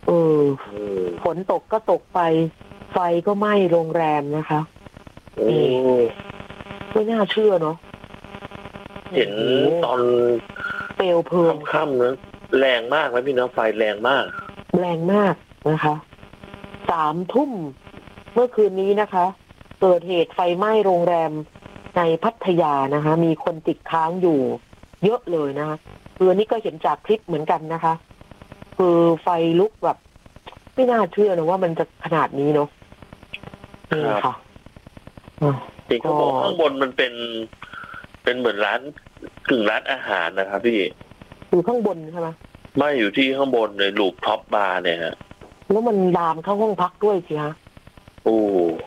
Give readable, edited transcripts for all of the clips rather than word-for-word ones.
เออฝนตกก็ตกไปไฟก็ไหม้โรงแรมนะคะไม่น่าเชื่อเนาะเห็นตอนเปลวเพลิงค่ำๆนะแรงมากนะพี่นะไฟแรงมากนะคะ3 ทุ่มเมื่อคืนนี้นะคะเกิดเหตุไฟไหม้โรงแรมในพัทยานะคะมีคนติดค้างอยู่เยอะเลยนะคะคือนี่ก็เห็นจากคลิปเหมือนกันนะคะคือไฟลุกแบบไม่น่าเชื่อนะว่ามันจะขนาดนี้เนาะนี่ค่ะจริงเขาบอกข้างบนมันเป็นเหมือนร้านกึ่งร้านอาหารนะครับพี่อยู่ข้างบนใช่ไหมไม่อยู่ที่ข้างบนในลูปท็อปบาร์เนี่ยฮะแล้วมันลามเข้าห้องพักด้วยสิฮะโอ้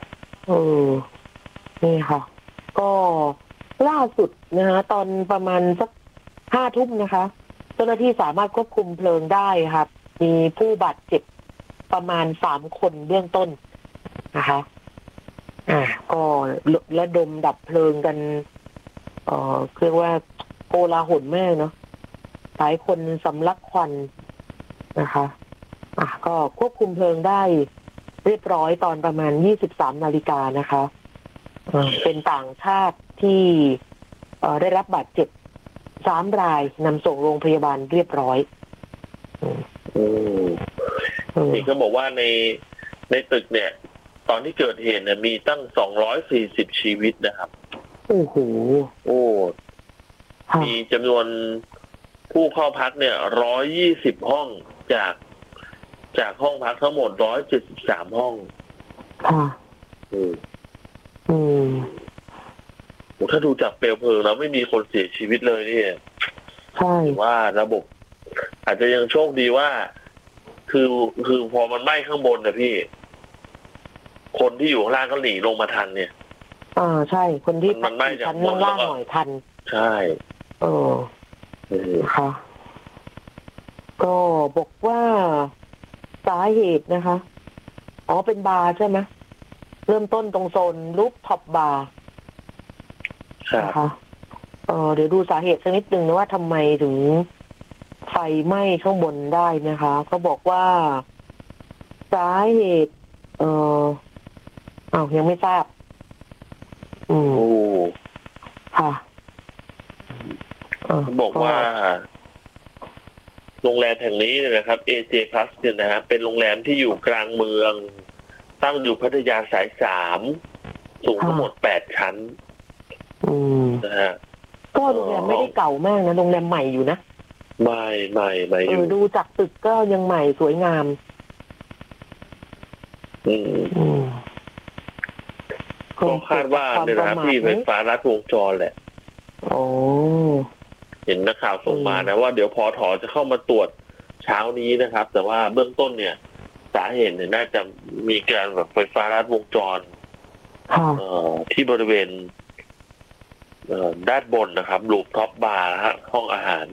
นี่ค่ะก็ล่าสุดนะคะตอนประมาณสัก5 ทุ่มนะคะเจ้าหน้าที่สามารถควบคุมเพลิงได้ครับมีผู้บาดเจ็บประมาณ3 คนเบื้องต้นนะคะก็ระดมดับเพลิงกันเรียกว่าโกลาหลมากเนาะหลายคนสำลักควันนะคะก็ควบคุมเพลิงได้เรียบร้อยตอนประมาณ 23 นาฬิกานะคะเป็นต่างชาติที่ได้รับบาดเจ็บ3 รายนำส่งโรงพยาบาลเรียบร้อยนี่ก็บอกว่าในตึกเนี่ยตอนที่เกิดเหตุเนี่ยมีตั้ง240ชีวิตนะครับโอ้โหมีจำนวนผู้เข้าพักเนี่ย120ห้องจากห้องพักทั้งหมด173ห้องถ้าดูจากเปลวเพลิงแล้วไม่มีคนเสียชีวิตเลยนี่ใช่ว่าระบบอาจจะยังโชคดีว่าคือพอมันไหม้ข้างบนนะพี่คนที่อยู่ข้างล่างก็หนีลงมาทันเนี่ยใช่คนที่มันไหม้จากข้างล่างหน่อยทันใช่ค่ะก็บอกว่าสาเหตุนะคะเป็นบาร์ใช่ไหมเริ่มต้นตรงโซนรูฟท็อปบาร์นะคะเดี๋ยวดูสาเหตุสักนิดนึงนะว่าทำไมถึงไฟไหม้ข้างบนได้นะคะเขาบอกว่าสาเหตุยังไม่ทราบค่ะบอกว่าโรงแรมแห่งนี้นะครับ AJ Plus เนี่ยนะฮะเป็นโรงแรมที่อยู่กลางเมืองตั้งอยู่พัทยาสาย3สูงทั้งหมด8 ชั้นนะฮะก็โรงแรมไม่ได้เก่ามากนะโรงแรมใหม่อยู่นะไม่อยู่ดูจากตึกก็ยังใหม่สวยงามก็คาดว่าในร้านที่ไฟฟ้ารัดวงจรแหละเห็นนักข่าวส่งมานะว่าเดี๋ยวพอถอจะเข้ามาตรวจเช้านี้นะครับแต่ว่าเบื้องต้นเนี่ยสาเหตุเนี่ยน่าจะมีการแบบไฟฟ้ารัดวงจรที่บริเวณด้านบนนะครับรูฟท็อปบาร์ฮะห้องอาหาร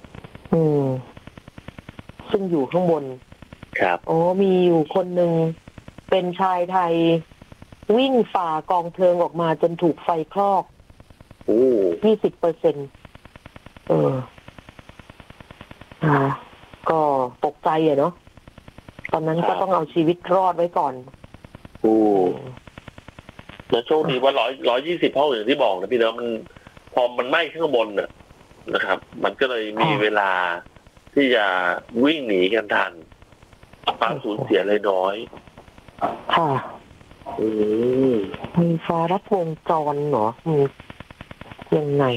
ซึ่งอยู่ข้างบนครับมีอยู่คนหนึ่งเป็นชายไทยวิ่งฝ่ากองเพลิงออกมาจนถูกไฟคลอก20%ก็ตกใจเนาะตอนนั้นก็ต้องเอาชีวิตรอดไว้ก่อนแล้วโชคดีว่า120ห้องอย่างที่บอกนะพี่เนาะมันพอมันไหม้ข้างบนน่ะนะครับมันก็เลยมีเวลาที่จะวิ่งหนีกันทันความสูญเสียเลยน้อยค่ะมีไฟรัดวงจรเหรอยังไง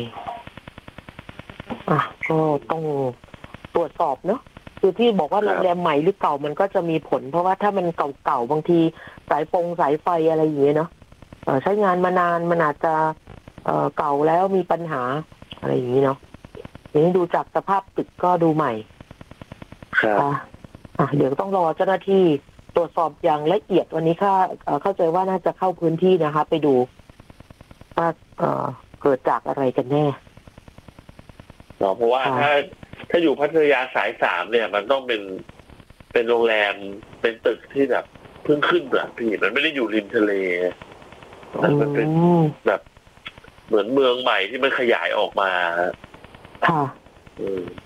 ก็ต้องตรวจสอบเนาะคือที่บอกว่าโรงแรมใหม่หรือเก่ามันก็จะมีผลเพราะว่าถ้ามันเก่าๆบางทีสายไฟอะไรอย่างเงี้ยเนาะใช้งานมานานมันอาจจะเก่าแล้วมีปัญหาอะไรอย่างนี้เนาะนี่ดูจากสภาพตึกก็ดูใหม่ครับเดี๋ยวต้องรอเจ้าหน้าที่ตรวจสอบอย่างละเอียดวันนี้เข้าใจว่าน่าจะเข้าพื้นที่นะคะไปดูว่าเกิดจากอะไรกันแน่เพราะว่าถ้าอยู่พัทยาสาย3เนี่ยมันต้องเป็นโรงแรมเป็นตึกที่แบบเพิ่งขึ้นแบบพี่มันไม่ได้อยู่ริมทะเลมันเป็นแบบเหมือนเมืองใหม่ที่มันขยายออกมาค่ะ